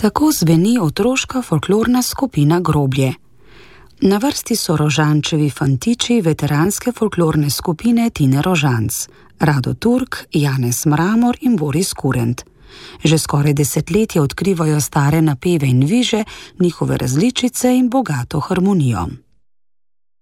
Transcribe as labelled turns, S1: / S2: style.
S1: Tako zveni otroška folklorna skupina Groblje. Na vrsti so Rožančevi fantiči veteranske folklorne skupine Tine Rožanc, Rado Turk, Janez Mramor in Boris Kurent. Že skoraj desetletje odkrivajo stare napeve in viže, njihove različice in bogato harmonijo.